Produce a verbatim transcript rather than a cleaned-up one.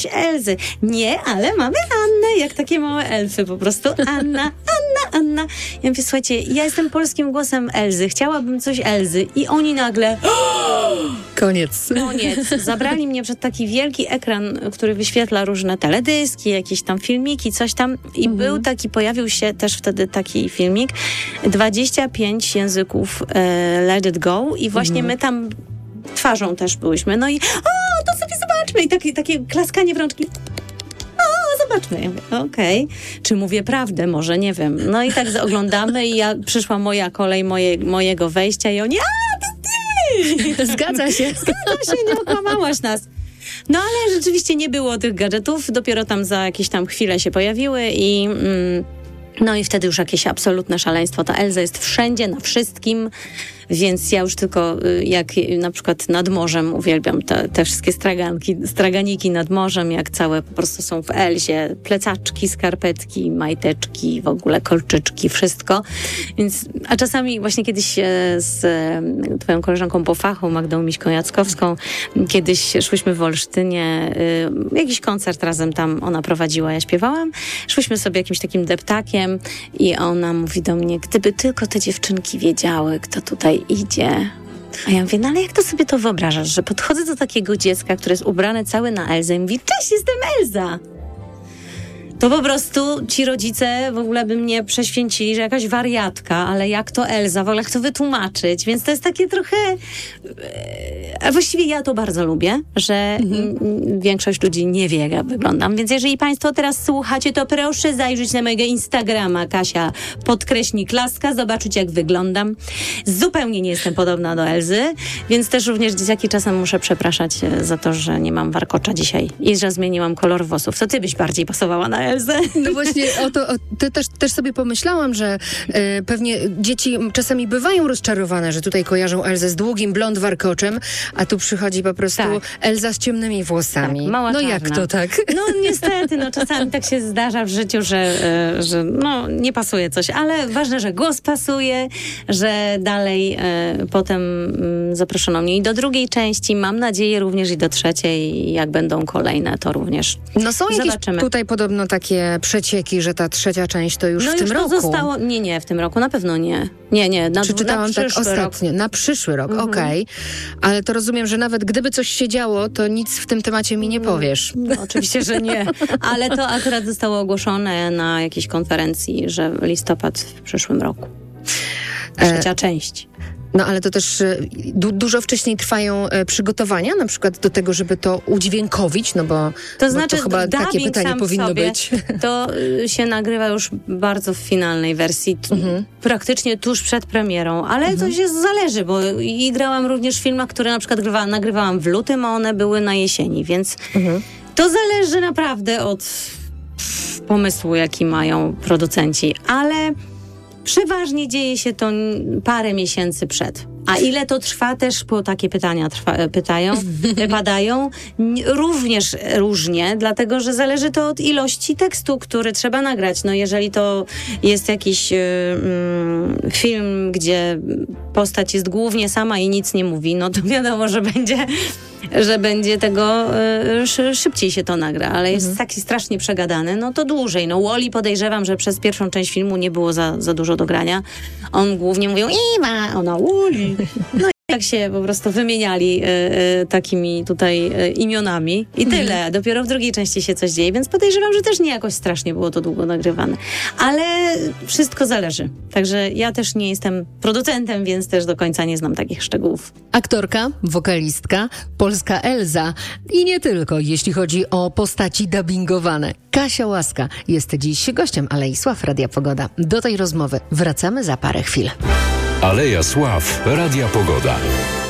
Elzy. Nie, ale mamy Annę, jak takie małe elfy po prostu. Anna, Anna, Anna. Ja mówię, słuchajcie, ja jestem polskim głosem Elzy, chciałabym coś Elzy i oni nagle... Koniec. Koniec. Zabrali mnie przed taki wielki ekran, który wyświetla różne teledyski, jakieś tam filmiki, coś tam i mhm. był taki, pojawił się też wtedy taki filmik, dwadzieścia pięć języków e, Let It Go i właśnie mhm. my tam twarzą też byłyśmy. No i o, to sobie zobaczmy. I takie, takie klaskanie w rączki. O, zobaczmy. Ja mówię, okej. Okay. Czy mówię prawdę? Może, nie wiem. No i tak oglądamy i ja, przyszła moja kolej moje, mojego wejścia i oni, a, to ty! Zgadza się. Zgadza się, nie okłamałaś nas. No ale rzeczywiście nie było tych gadżetów. Dopiero tam za jakieś tam chwile się pojawiły i... Mm, no i wtedy już jakieś absolutne szaleństwo. Ta Elza jest wszędzie, na wszystkim, więc ja już tylko jak na przykład nad morzem uwielbiam te, te wszystkie straganki, straganiki nad morzem, jak całe po prostu są w Elzie. Plecaczki, skarpetki, majteczki, w ogóle kolczyczki, wszystko. Więc, a czasami właśnie kiedyś z twoją koleżanką po fachu, Magdą Miśką-Jackowską, kiedyś szłyśmy w Olsztynie, jakiś koncert razem tam ona prowadziła, ja śpiewałam. Szłyśmy sobie jakimś takim deptakiem i ona mówi do mnie, gdyby tylko te dziewczynki wiedziały, kto tutaj idzie. A ja mówię, no ale jak to sobie to wyobrażasz, że podchodzę do takiego dziecka, które jest ubrane całe na Elzę i mówi, cześć, jestem Elza. To po prostu ci rodzice w ogóle by mnie prześwięcili, że jakaś wariatka, ale jak to Elza, w ogóle jak to wytłumaczyć, więc to jest takie trochę... A właściwie ja to bardzo lubię, że mhm. większość ludzi nie wie, jak ja wyglądam, więc jeżeli państwo teraz słuchacie, to proszę zajrzeć na mojego Instagrama, Kasia podkreśnik Laska, zobaczyć, jak wyglądam. Zupełnie nie jestem podobna do Elzy, więc też również dzieciaki czasem muszę przepraszać za to, że nie mam warkocza dzisiaj i że zmieniłam kolor włosów. To ty byś bardziej pasowała na Elzę. No właśnie o to, o, to też, też sobie pomyślałam, że e, pewnie dzieci czasami bywają rozczarowane, że tutaj kojarzą Elzę z długim blond warkoczem, a tu przychodzi po prostu tak. Elza z ciemnymi włosami. Tak, mała no czarna. Jak to tak? No niestety, no czasami tak się zdarza w życiu, że, e, że no nie pasuje coś, ale ważne, że głos pasuje, że dalej e, potem m, zaproszono mnie i do drugiej części, mam nadzieję również i do trzeciej, jak będą kolejne, to również no są jakieś zobaczymy. Tutaj podobno takie przecieki, że ta trzecia część to już no w tym już roku. To zostało, nie, nie, w tym roku na pewno nie. Nie, nie, na, Przeczytałam na tak przyszły ostatnio, rok. na przyszły rok, Mhm. okej. Okay. Ale to rozumiem, że nawet gdyby coś się działo, to nic w tym temacie mi nie powiesz. No, oczywiście, że nie. Ale to akurat zostało ogłoszone na jakiejś konferencji, że listopad w przyszłym roku. Trzecia e... część. No ale to też du- dużo wcześniej trwają e, przygotowania, na przykład do tego, żeby to udźwiękowić, no bo to, bo znaczy, to chyba takie pytanie powinno sobie, być. To y, się nagrywa już bardzo w finalnej wersji, t- mhm. praktycznie tuż przed premierą, ale mhm. to się zależy, bo i grałam również w filmach, które na przykład grywałam, nagrywałam w lutym, a one były na jesieni, więc mhm. to zależy naprawdę od pff, pomysłu, jaki mają producenci, ale przeważnie dzieje się to parę miesięcy przed. A ile to trwa też, bo takie pytania trwa, pytają, padają, również różnie, dlatego że zależy to od ilości tekstu, który trzeba nagrać. No jeżeli to jest jakiś y, y, film, gdzie postać jest głównie sama i nic nie mówi, no to wiadomo, że będzie, że będzie tego y, szybciej się to nagra, ale jest mhm. taki strasznie przegadany, no to dłużej. No Wall-E podejrzewam, że przez pierwszą część filmu nie było za, za dużo do grania. On głównie mówił Iwa, ona Wall-E. No i tak się po prostu wymieniali y, y, takimi tutaj y, imionami i tyle. Mhm. Dopiero w drugiej części się coś dzieje, więc podejrzewam, że też nie jakoś strasznie było to długo nagrywane. Ale wszystko zależy. Także ja też nie jestem producentem, więc też do końca nie znam takich szczegółów. Aktorka, wokalistka, polska Elza i nie tylko, jeśli chodzi o postaci dubbingowane. Kasia Łaska jest dziś gościem Alei Sław Radia Pogoda. Do tej rozmowy wracamy za parę chwil. Aleja Sław Radia Pogoda.